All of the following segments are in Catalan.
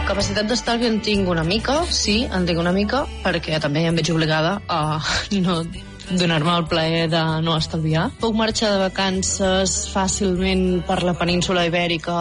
Capacitat d'estalvi en tinc una mica, sí, en tinc una mica, perquè també em veig obligada a no donar-me el plaer de no estalviar. Puc marxar de vacances fàcilment per la península Ibèrica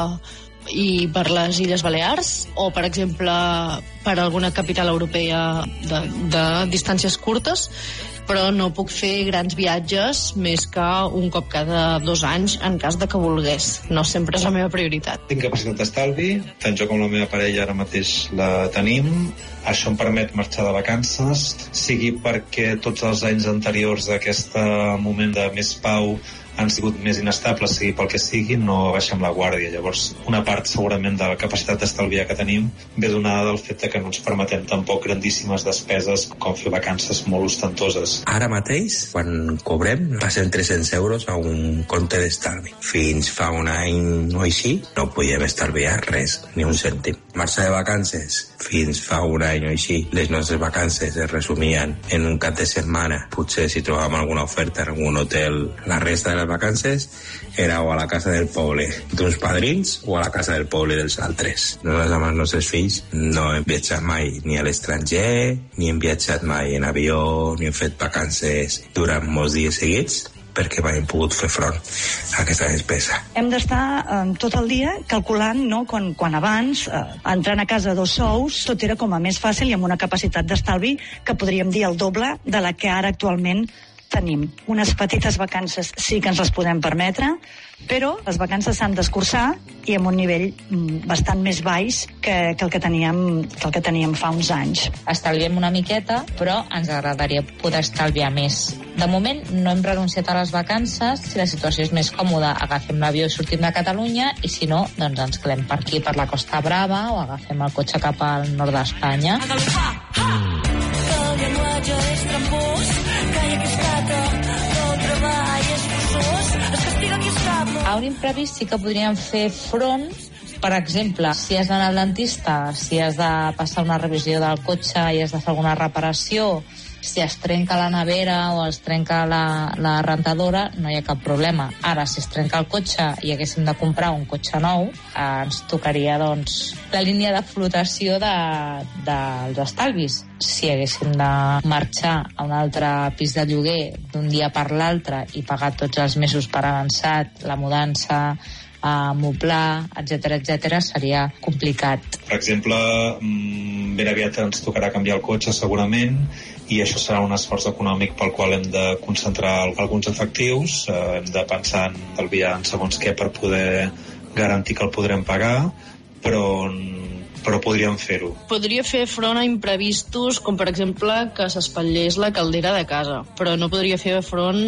i per les Illes Balears, o, per exemple, per alguna capital europea de distàncies curtes, però no puc fer grans viatges més que un cop cada 2 anys en cas de que volgués. No sempre és la meva prioritat. Tinc capacitat d'estalvi, tant jo com la meva parella ara mateix la tenim. Això em permet marxar de vacances, sigui perquè tots els anys anteriors d'aquest moment de més pau han sigut més inestables, sigui pel que sigui, no baixem la guàrdia. Llavors, una part segurament de la capacitat d'estalviar que tenim ve donada del fet que no ens permetem tampoc grandíssimes despeses com fer vacances molt ostentoses. Ara mateix, quan cobrem, passem 300 euros a un compte d'estalvi. Fins fa un any o així, no podíem estalviar res, ni un cèntim. Marxar de vacances, fins fa un any o així, les nostres vacances es resumien en un cap de setmana. Potser si trobàvem alguna oferta en algun hotel, la resta de les vacances era o a la casa del poble d'uns padrins o a la casa del poble dels altres. Nosaltres amb els nostres fills no hem viatjat mai ni a l'estranger, ni hem viatjat mai en avió, ni hem fet vacances durant molts dies seguits, perquè mai hem pogut fer front a aquesta despesa. Hem d'estar tot el dia calculant, no? Quan abans, entrant a casa 2 sous, tot era com a més fàcil i amb una capacitat d'estalvi que podríem dir el doble de la que ara actualment tenim. Unes petites vacances sí que ens les podem permetre, però les vacances s'han d'escurçar i amb un nivell bastant més baix que el que teníem fa uns anys. Estalviem una miqueta, però ens agradaria poder estalviar més. De moment no hem renunciat a les vacances. Si la situació és més còmoda, agafem l'avió i sortim de Catalunya, i si no, doncs ens quedem per aquí, per la Costa Brava, o agafem el cotxe cap al nord d'Espanya. A un imprevist sí que podríem fer front. Per exemple, si has d'anar al dentista, si has de passar una revisió del cotxe i has de fer alguna reparació, si es trenca la nevera o es trenca la rentadora, no hi ha cap problema. Ara, si es trenca el cotxe i haguéssim de comprar un cotxe nou, ens tocaria, doncs, la línia de flotació dels estalvis. Si haguéssim de marxar a un altre pis de lloguer d'un dia per l'altre i pagar tots els mesos per avançat, la mudança, moblar, etc., seria complicat. Per exemple, ben aviat ens tocarà canviar el cotxe segurament, i això serà un esforç econòmic pel qual hem de concentrar alguns efectius, hem de pensar en estalviar en segons què per poder garantir que el podrem pagar, però podríem fer-ho. Podria fer front a imprevistos, com per exemple que s'espatllés la caldera de casa, però no podria fer front